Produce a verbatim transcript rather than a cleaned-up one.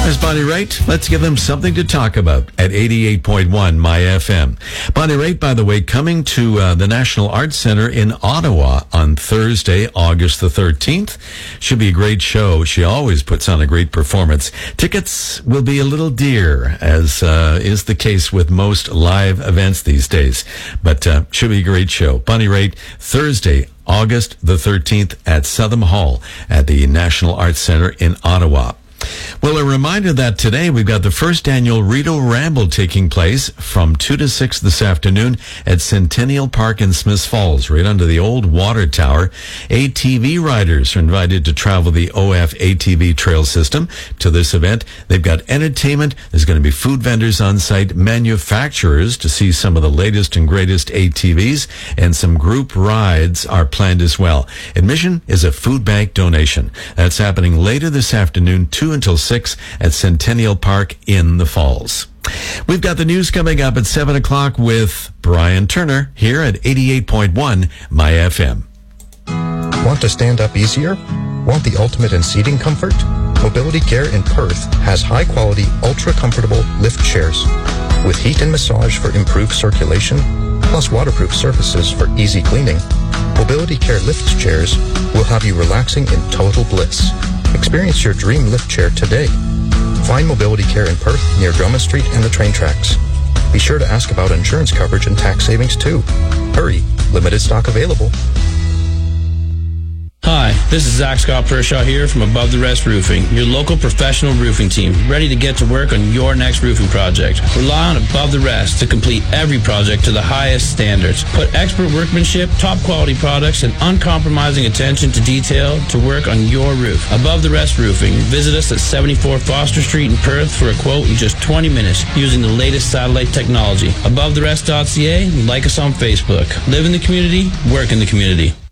There's Bonnie Raitt. Let's give them something to talk about at eighty-eight point one My F M. Bonnie Raitt, by the way, coming to uh, the National Arts Center in Ottawa on Thursday, August the thirteenth. Should be a great show. She always puts on a great performance. Tickets will be a little dear, as uh, is the case with most live events these days. But uh, should be a great show. Bonnie Raitt, Thursday, August the thirteenth at Southam Hall at the National Arts Center in Ottawa. Well, a reminder that today we've got the first annual Rideau Ramble taking place from two to six this afternoon at Centennial Park in Smiths Falls, right under the old water tower. A T V riders are invited to travel the O F A T V trail system to this event. They've got entertainment. There's going to be food vendors on site, manufacturers to see some of the latest and greatest A T Vs, and some group rides are planned as well. Admission is a food bank donation. That's happening later this afternoon, two until six at Centennial Park in the Falls. We've got the news coming up at seven o'clock with Brian Turner here at eighty-eight point one My F M. Want to stand up easier? Want the ultimate in seating comfort? Mobility Care in Perth has high-quality, ultra-comfortable lift chairs with heat and massage for improved circulation, plus waterproof surfaces for easy cleaning. Mobility Care lift chairs will have you relaxing in total bliss. Experience your dream lift chair today. Find Mobility Care in Perth near Drummond Street and the train tracks. Be sure to ask about insurance coverage and tax savings too. Hurry, limited stock available. Hi, this is Zach Scott Pershaw here from Above the Rest Roofing, your local professional roofing team, ready to get to work on your next roofing project. Rely on Above the Rest to complete every project to the highest standards. Put expert workmanship, top quality products, and uncompromising attention to detail to work on your roof. Above the Rest Roofing. Visit us at seventy-four Foster Street in Perth for a quote in just twenty minutes using the latest satellite technology. above the rest dot c a. Like us on Facebook. Live in the community, work in the community.